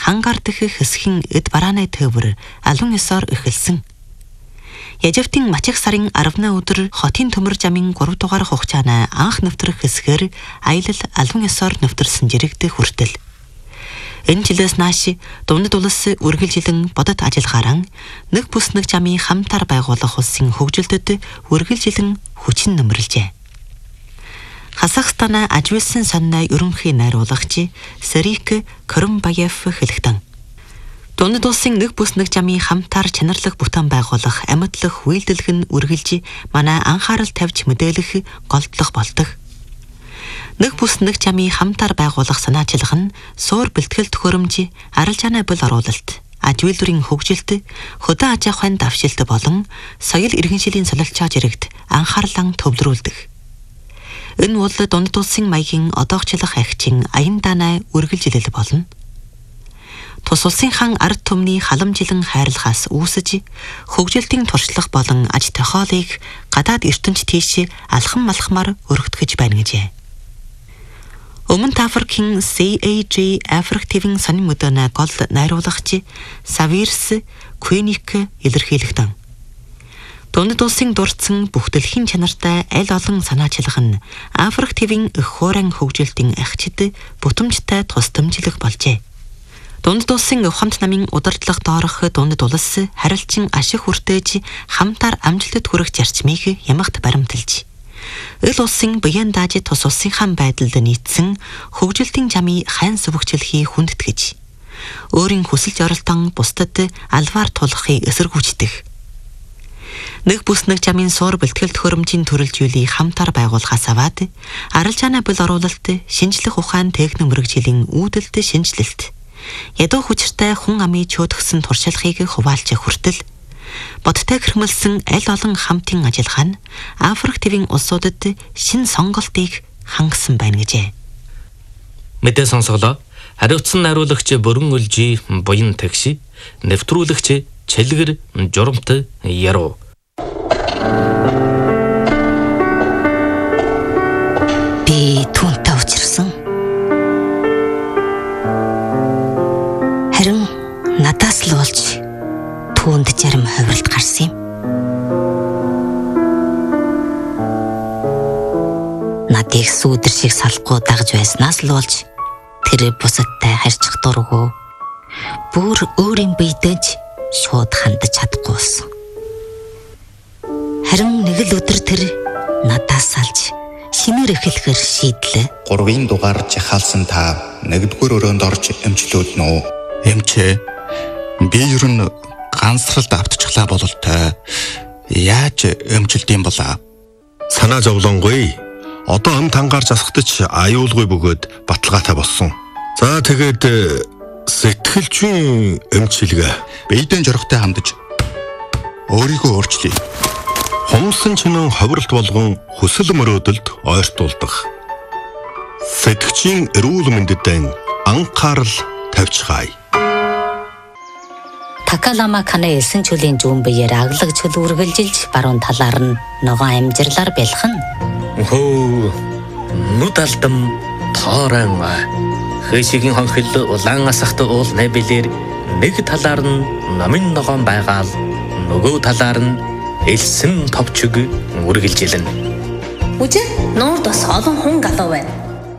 хангаар дэх хэсгийн эд барааны төвөр алун ёсоор эхэлсэн. Яжавтын Мачих сарын 10-ны өдөр хотын төмөр жамын 3 дугаар хугацааны анх нэвтрэх хэсгээр аялал алун ёсоор нэвтэрсэн жирэгдэх хүртэл. Энэ жилээс нааш Дундад улс үргэлжилэн бодит ажиллахаараа нэг бүс нэг жамын хамтар байгуулах улсын хөгжилдөд үргэлжилэн хүчин нөмөрлжээ. Казахстан ажуулсан сонной ерөнхий найруулагч Сэрик Кырымбаев хэлэхдээ Дундад улсын нэг бүс нэг жамын хамтар чанарлах бүтээн байгуулах амьдлах үйлдэлг нь үргэлж манай анхаарал тавьж мэдээлэх голдлох болдог. Нэг бүс нэг жамын хамтар байгуулах санаачлах нь суур бэлтгэл төхөөрөмж, арилжааны бул оруулалт, аж үйлдвэрийн хөгжилт, хөдөө аж ахуйн давшилт болон соёл иргэншилийн солилцоо жирэгт анхаарлан төвлөрүүлдэг. Энэ бол Дундад улсын маягийн одоогчлох агчин аян даанай үргэлжилэл болно. Тус улсынхан ард түмний халамжилан хайрлахаас үүсэж хөгжилтийн туршлага болон аж тохиолыг гадаад ертөнц тийш алхам малхмаар өргөтгөж байна гэжээ. Өмнөд Африкийн CAG Африк ТV-ийн сонин мөдөөнө гол найруулагч Савирс Квиник илэрхийлэхдээ Дундад улсын дурдсан бүх дэлхийн чанартай аль олон санаачлах нь Африк ТV-ийн их хуурайн хөгжилтийн агчид бүтэмжтэй тус дэмжлэг болжээ. Дундад улсын ухамт намын удирдлага доорох Дундад улс харилцан ашиг хүртээж хамтаар амжилтад хүрэх зарчмыг ямагт баримталж эл улсын буян дааж тус улсынхан байдалд нийцсэн хөгжилтийн жамын хайн сүвгчлэхий хүндэтгэж өөрийн хүсэл зорилтон бусдад алваар тулахыг эсэргүүцдэг. Нэг бүс нэг жамын суур бэлтгэл төхөөрөмжийн төрөлжүүлийг хамтаар байгуулахаас аваад арилжааны бул оруулалт, шинжлэх ухаан техник мэргэжлийн үүдэлт шинжилэлт ядуу хүчтэй хүн амын чөтгсөн туршлагыг хуваалж хүртэл бодтой хэрхмэлсэн аль олон хамтын ажиллагаа нь Африк ТV-ийн улсуудад шин сонголтыг хангасан байна гэжээ. Мэдээ сонсголоо. Хариуцсан найруулагч Бүрэн Өлжи буян тэгш, нэвтрүүлэгч Чэлгэр Журамт Яруу. Би түүнтэй учирсан. Харин надаас л болж түүнд зарим ховролт гарсан юм. Надыг сүүдэр шиг салахгүй дагж байснаас л болж тэр бусадтай харьцах дургүй бүр өөрийн биедэж шууд хандаж чадахгүй болсон. Харин нэг л өдөр тэр надаас салж шинээр эхлэхээр шийдлээ. 3-ын дугаар жахаалсан та 1-р өрөөнд орж эмчлүүлнэ үү? Эмчээ. Би ер нь ганцралд автчихлаа бололтой. Яаж эмчилдэм болоо? Санаа зовлонгүй. Одоо ам тангаар засахдаж аюулгүй бөгөөд баталгаатай болсон. За тэгээд сэтгэлжийн эмчилгээ. Биедэн жорготой хандаж өөрийгөө өөрчлөе. Хумсан чинэн ховролт болгон хүсэл мөрөөдөлд ойртуулдаг. Сэтгэгчийн эрүүл мэндэд анхаарал тавьчихаая. Такалама Кана элсэн чөлийн зүүн биеэр аглаг чөл үргэлжилж баруун талаар нь ногоон амжирлаар бэлхэн. Хөө нүд алдам тоорон хэшигийн хонхил улаан асахт уул нэбэлэр нэг талаар нь намын ногоон байгаал нөгөө талаар нь элсэн товчг үргэлжилнэ. Үгүй нуурд бас олон хүн галуу байна.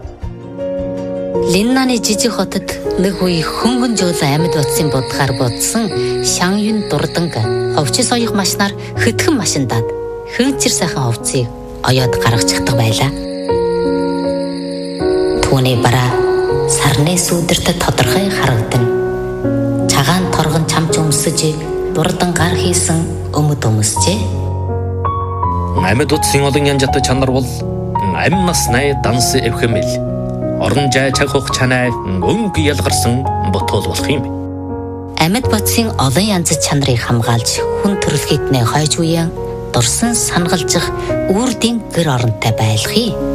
Линнаны жижиг хотод нэг үе хөнгөн жуулан амьд утсын будгаар будсан Шанъюн дурданг ховчис оёх машинаар хөдгөн машиндаад хөөцөр сайхан овцыг оёод гаргачихдаг байлаа. Түүний бараа сарны сүдэрт тодорхой харагдана. Цагаан торгон чамч өмсөж дурдан гар хийсэн өмд өмсчээ. Амьд утсын олон янжат чанар бол амь насны данс эвхэмэл. Орон жай чагх чанай өнгө ялгарсан ботол болох юм. Амьд бодсын олон янз чанарыг хамгаалж хүн төрөлхийднээ хойж үеэн дурсан сангалжих үрдийн гэр оронтой байлхий.